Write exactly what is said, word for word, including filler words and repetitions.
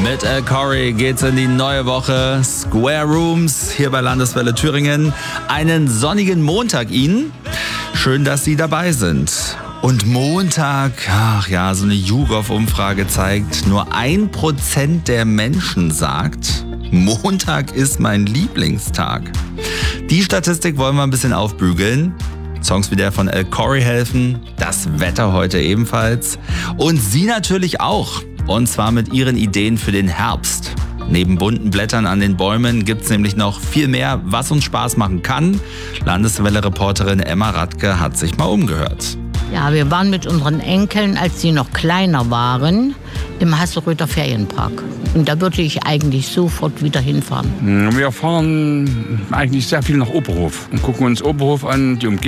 Mit Al Corey geht's in die neue Woche. Square Rooms hier bei Landeswelle Thüringen. Einen sonnigen Montag Ihnen. Schön, dass Sie dabei sind. Und Montag, ach ja, so eine YouGov-Umfrage zeigt, nur ein Prozent der Menschen sagt, Montag ist mein Lieblingstag. Die Statistik wollen wir ein bisschen aufbügeln. Songs wie der von Al Corey helfen, das Wetter heute ebenfalls. Und Sie natürlich auch. Und zwar mit Ihren Ideen für den Herbst. Neben bunten Blättern an den Bäumen gibt es nämlich noch viel mehr, was uns Spaß machen kann. Landeswelle-Reporterin Emma Radke hat sich mal umgehört. Ja, wir waren mit unseren Enkeln, als sie noch kleiner waren, im Hasseröder Ferienpark. Und da würde ich eigentlich sofort wieder hinfahren. Wir fahren eigentlich sehr viel nach Oberhof und gucken uns Oberhof an, die Umgebung.